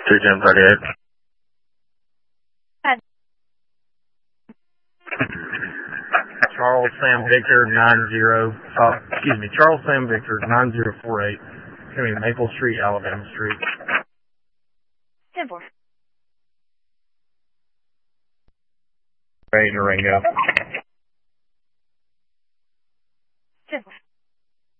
21038. Charles Sam Victor 90, Charles Sam Victor 9048. Coming to Maple Street, Alabama Street. 10-4. Ready to ring up.